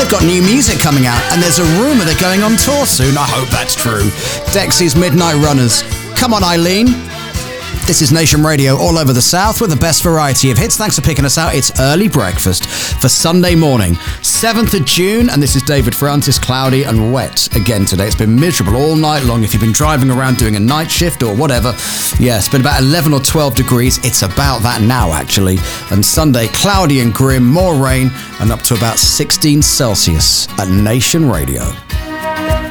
they've got new music coming out, and there's a rumour they're going on tour soon. I hope that's true. Dexy's Midnight Runners. Come on, Eileen. This is Nation Radio all over the South with the best variety of hits. Thanks for picking us out. It's early breakfast for Sunday morning, 7th of June, and this is David Francis, cloudy and wet again today. It's been miserable all night long. If you've been driving around doing a night shift or whatever, yeah, it's been about 11 or 12 degrees. It's about that now, actually. And Sunday, cloudy and grim, more rain, and up to about 16 Celsius at Nation Radio.